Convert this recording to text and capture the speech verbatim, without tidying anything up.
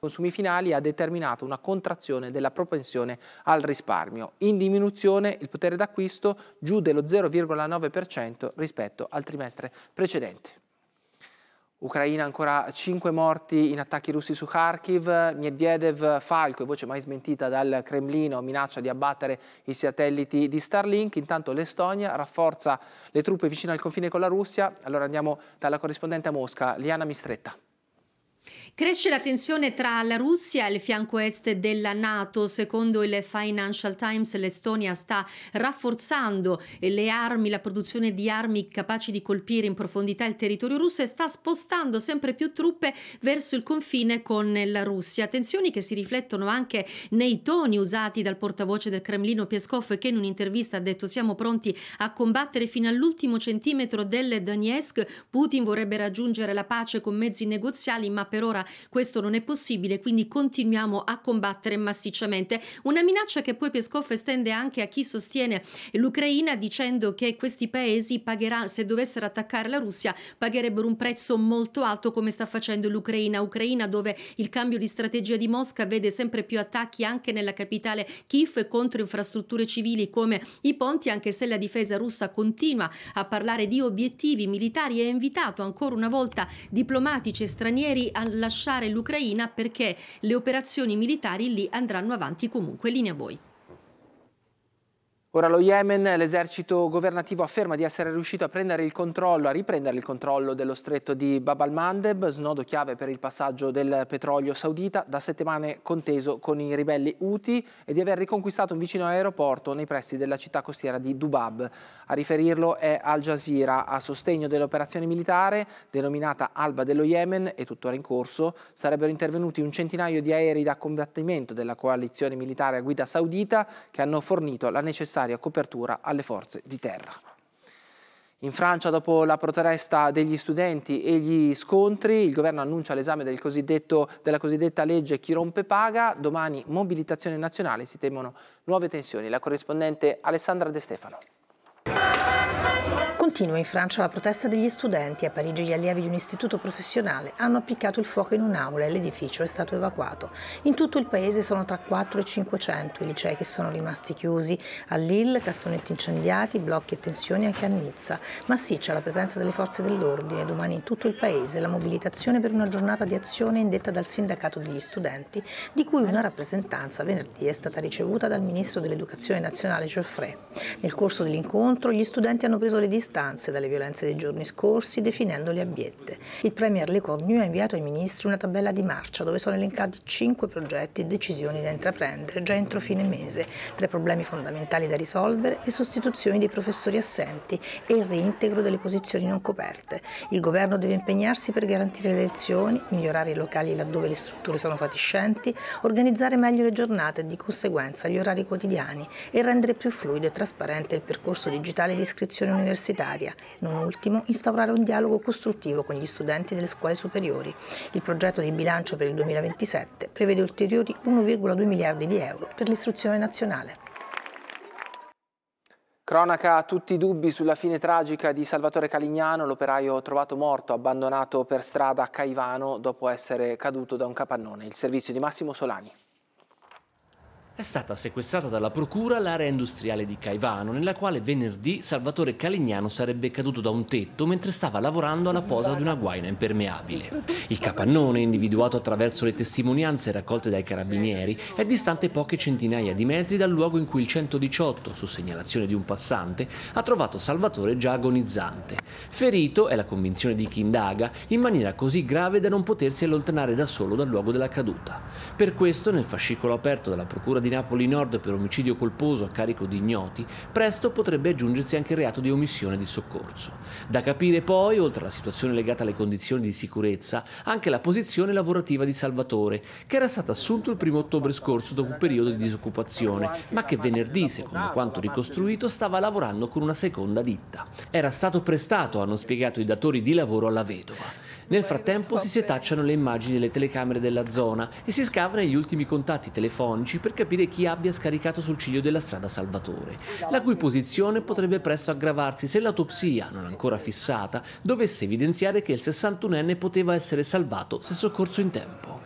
consumi finali ha determinato una contrazione della propensione al risparmio. In diminuzione il potere d'acquisto, giù dello zero virgola nove per cento rispetto al trimestre precedente. Ucraina, ancora cinque morti in attacchi russi su Kharkiv. Medvedev, falco, voce mai smentita dal Cremlino, minaccia di abbattere i satelliti di Starlink. Intanto l'Estonia rafforza le truppe vicino al confine con la Russia. Allora andiamo dalla corrispondente a Mosca, Liana Mistretta. Cresce la tensione tra la Russia e il fianco est della NATO. Secondo il Financial Times, l'Estonia sta rafforzando le armi, la produzione di armi capaci di colpire in profondità il territorio russo e sta spostando sempre più truppe verso il confine con la Russia. Tensioni che si riflettono anche nei toni usati dal portavoce del Cremlino Peskov, che in un'intervista ha detto: siamo pronti a combattere fino all'ultimo centimetro del Donetsk. Putin vorrebbe raggiungere la pace con mezzi negoziali, ma per ora questo non è possibile, quindi continuiamo a combattere massicciamente. Una minaccia che poi Peskov estende anche a chi sostiene l'Ucraina, dicendo che questi paesi pagheranno, se dovessero attaccare la Russia, pagherebbero un prezzo molto alto, come sta facendo l'Ucraina. Ucraina dove il cambio di strategia di Mosca vede sempre più attacchi anche nella capitale Kiev contro infrastrutture civili come i ponti, anche se la difesa russa continua a parlare di obiettivi militari e ha invitato ancora una volta diplomatici e stranieri a lasciare l'Ucraina perché le operazioni militari lì andranno avanti comunque. Linea a voi. Ora lo Yemen, l'esercito governativo afferma di essere riuscito a prendere il controllo, a riprendere il controllo dello stretto di Bab al-Mandeb, snodo chiave per il passaggio del petrolio saudita, da settimane conteso con i ribelli Houthi, e di aver riconquistato un vicino aeroporto nei pressi della città costiera di Dubab. A riferirlo è Al Jazeera. A sostegno dell'operazione militare, denominata Alba dello Yemen e tuttora in corso, sarebbero intervenuti un centinaio di aerei da combattimento della coalizione militare a guida saudita che hanno fornito la necessaria copertura alle forze di terra. In Francia, dopo la protesta degli studenti e gli scontri, il governo annuncia l'esame del cosiddetto, della cosiddetta legge Chi rompe paga. Domani mobilitazione nazionale, si temono nuove tensioni. La corrispondente Alessandra De Stefano. Continua in Francia la protesta degli studenti. A Parigi gli allievi di un istituto professionale hanno appiccato il fuoco in un'aula e l'edificio è stato evacuato. In tutto il paese sono tra quattro e cinquecento i licei che sono rimasti chiusi. A Lille, cassonetti incendiati, blocchi e tensioni anche a Nizza. Massiccia la presenza delle forze dell'ordine. Domani in tutto il paese la mobilitazione per una giornata di azione indetta dal sindacato degli studenti, di cui una rappresentanza venerdì è stata ricevuta dal ministro dell'Educazione nazionale Geoffrey. Nel corso dell'incontro gli studenti hanno preso le distanze dalle violenze dei giorni scorsi, definendole abiette. Il premier Le Cornu ha inviato ai ministri una tabella di marcia dove sono elencati cinque progetti e decisioni da intraprendere già entro fine mese. Tra i problemi fondamentali da risolvere, le sostituzioni dei professori assenti e il reintegro delle posizioni non coperte. Il governo deve impegnarsi per garantire le lezioni, migliorare i locali laddove le strutture sono fatiscenti, organizzare meglio le giornate e di conseguenza gli orari quotidiani e rendere più fluido e trasparente il percorso digitale di iscrizione universitaria. Non ultimo, instaurare un dialogo costruttivo con gli studenti delle scuole superiori. Il progetto di bilancio per il duemilaventisette prevede ulteriori uno virgola due miliardi di euro per l'istruzione nazionale. Cronaca, tutti i dubbi sulla fine tragica di Salvatore Calignano, l'operaio trovato morto, abbandonato per strada a Caivano dopo essere caduto da un capannone. Il servizio di Massimo Solani. È stata sequestrata dalla procura l'area industriale di Caivano, nella quale venerdì Salvatore Calignano sarebbe caduto da un tetto mentre stava lavorando alla posa di una guaina impermeabile. Il capannone, individuato attraverso le testimonianze raccolte dai carabinieri, è distante poche centinaia di metri dal luogo in cui il centodiciotto, su segnalazione di un passante, ha trovato Salvatore già agonizzante. Ferito, è la convinzione di chi indaga, in maniera così grave da non potersi allontanare da solo dal luogo della caduta. Per questo, nel fascicolo aperto dalla procura di Napoli Nord per omicidio colposo a carico di ignoti, presto potrebbe aggiungersi anche il reato di omissione di soccorso. Da capire poi, oltre alla situazione legata alle condizioni di sicurezza, anche la posizione lavorativa di Salvatore, che era stato assunto il primo ottobre scorso dopo un periodo di disoccupazione, ma che venerdì, secondo quanto ricostruito, stava lavorando con una seconda ditta. Era stato prestato, hanno spiegato i datori di lavoro, alla vedova. Nel frattempo si setacciano le immagini delle telecamere della zona e si scava negli ultimi contatti telefonici per capire chi abbia scaricato sul ciglio della strada Salvatore, la cui posizione potrebbe presto aggravarsi se l'autopsia, non ancora fissata, dovesse evidenziare che il sessantunenne poteva essere salvato se soccorso in tempo.